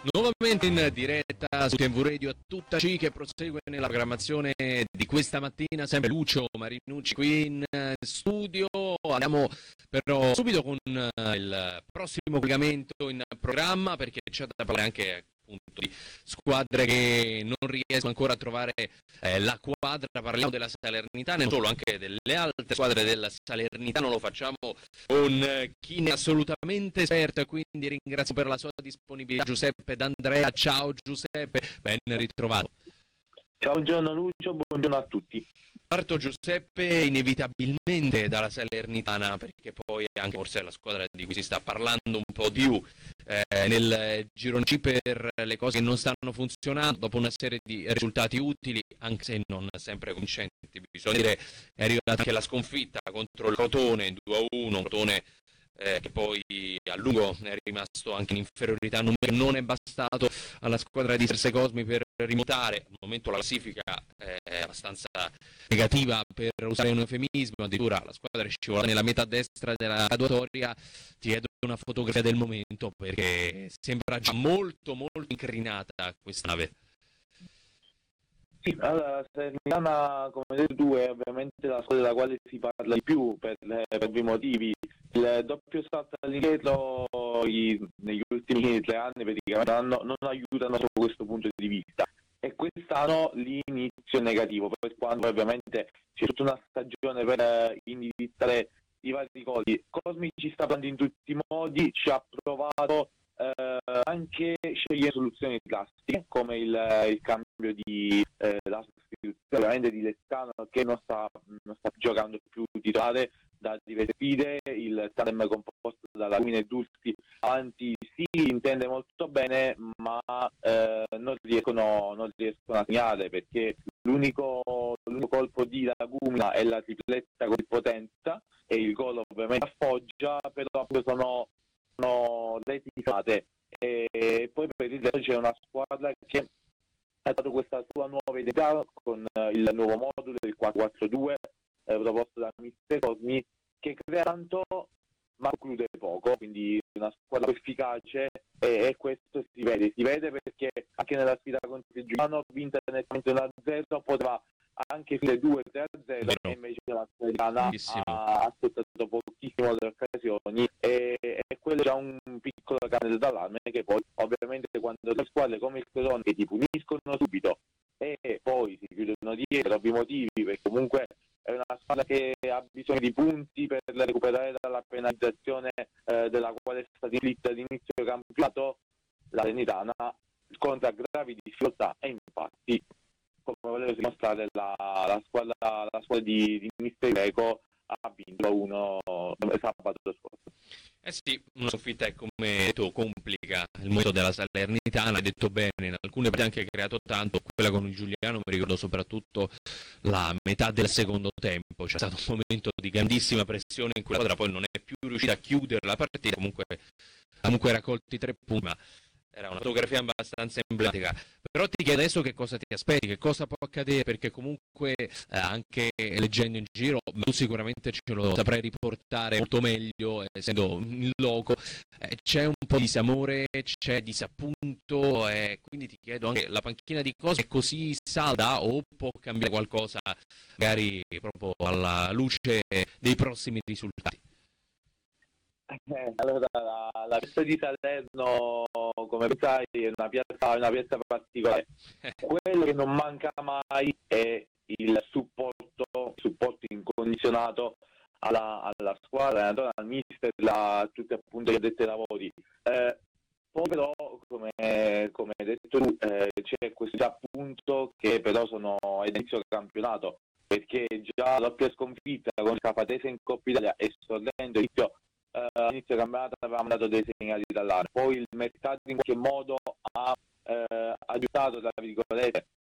Nuovamente in diretta su TNV Radio a tutta C che prosegue nella programmazione di questa mattina, sempre Lucio Marinucci qui in studio. Andiamo però subito con il prossimo collegamento in programma, perché c'è da parlare anche appunto di squadre che non riescono ancora a trovare la quadra. Parliamo della Salernitana e non solo, anche delle altre squadre della Salernitana. Lo facciamo con chi ne è assolutamente esperto, e quindi ringrazio per la sua disponibilità Giuseppe D'Andrea. Ciao Giuseppe, ben ritrovato. Ciao, buongiorno Lucio, buongiorno a tutti. Parto Giuseppe inevitabilmente dalla Salernitana, perché poi anche forse è la squadra di cui si sta parlando un po' di più nel girone C per le cose che non stanno funzionando, dopo una serie di risultati utili, anche se non sempre convincenti. Bisogna dire, è arrivata anche la sconfitta contro il Crotone 2-1, Crotone che poi a lungo è rimasto anche in inferiorità numerica. Non è bastato alla squadra di Serse Cosmi per rimontare. Al momento la classifica è abbastanza negativa, per usare un eufemismo, addirittura la squadra è scivolata nella metà destra della graduatoria. Ti chiedo una fotografia del momento, perché sembra già molto incrinata questa nave. Sì, allora, la Salernitana, come hai detto tu, è ovviamente la squadra della quale si parla di più per due motivi. Il doppio salto all'indietro negli ultimi 3 anni praticamente non aiutano sotto questo punto di vista, e quest'anno l'inizio è negativo, per quanto ovviamente c'è tutta una stagione per indirizzare i vari codi. Cosmi ci sta parlando in tutti i modi, ci ha provato anche scegliere soluzioni classiche come il cambio di la sostituzione ovviamente di Lezcano, che non sta giocando più titolare da diverse sfide. Il tandem composto da Lagumina e Dusty avanti si intende molto bene, ma non riescono a segnare, perché l'unico colpo di Lagumina è la tripletta con Potenza, e il gol ovviamente a Foggia, però sono reticate. E poi per il resto c'è una squadra che ha dato questa sua nuova identità con il nuovo modulo del 4-4-2 proposto da Mister Cosmi, che crea tanto ma conclude poco, quindi una squadra efficace, e questo si vede perché anche nella sfida contro il Giuliano, vinta nettamente 1-0, poteva anche finire 2-3-0, e invece la Salernitana ha aspettato pochissimo le occasioni, e quello è già un piccolo cane d'allarme, che poi ovviamente quando le squadre come il Crotone che ti puniscono subito e poi si chiudono dietro per ovvi motivi, perché comunque è una squadra che ha bisogno di punti per recuperare dalla penalizzazione della quale è stata inflitta all'inizio del campionato, la Salernitana scontra gravi difficoltà, e infatti, come volevo dimostrare, la squadra di Mister Greco ha vinto 1 sabato scorso. Eh sì, una sconfitta è, come detto, complica il momento della Salernitana. Hai detto bene, in alcune partite anche creato tanto. Quella con il Giuliano mi ricordo soprattutto la metà del secondo tempo. C'è stato un momento di grandissima pressione in cui la squadra poi non è più riuscita a chiudere la partita, comunque raccolti 3 punti, ma era una fotografia abbastanza emblematica. Però ti chiedo adesso che cosa ti aspetti, che cosa può accadere, perché comunque anche leggendo in giro, tu sicuramente ce lo saprai riportare molto meglio, essendo in loco, c'è un po' di disamore, c'è disappunto, quindi ti chiedo anche, la panchina di Cosmi è così salda o può cambiare qualcosa magari proprio alla luce dei prossimi risultati? Allora, la piazza di Salerno, come sai, è una piazza particolare. Quello che non manca mai è il supporto incondizionato alla squadra, al mister, tutti appunto gli addetti ai lavori. Poi però, come hai detto tu, c'è questo appunto che però è inizio campionato, perché già la doppia sconfitta con Capatese in Coppa Italia e Sorrento all'inizio campionato avevamo dato dei segnali d'allarme. Poi il mercato in qualche modo ha aiutato, tra virgolette,